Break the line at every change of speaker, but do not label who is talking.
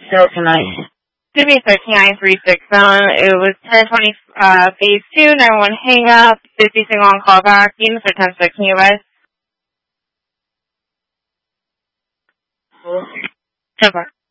So tonight.
Give me 13936. It was 1020, phase 2, 91 hang up, 50 single on call back. Units are 10-6, can you guys? So far.